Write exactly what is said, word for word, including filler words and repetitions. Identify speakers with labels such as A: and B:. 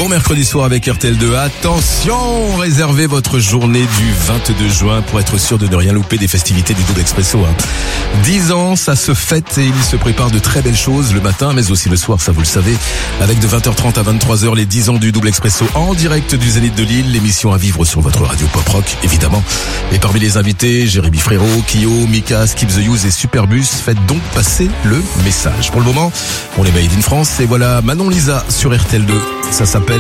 A: Bon mercredi soir avec R T L deux. Attention, réservez votre journée du vingt-deux juin pour être sûr de ne rien louper des festivités du Double Expresso. Hein. dix ans, ça se fête et il se prépare de très belles choses le matin, mais aussi le soir, ça vous le savez. Avec de vingt heures trente à vingt-trois heures, les dix ans du Double Expresso en direct du Zénith de Lille. L'émission à vivre sur votre radio pop rock, évidemment. Et parmi les invités, Jérémy Frérot, Kyo, Mika, Skip the Use et Superbus. Faites donc passer le message. Pour le moment, on est made in France et voilà Manon Lisa sur R T L deux. Ça s'appelle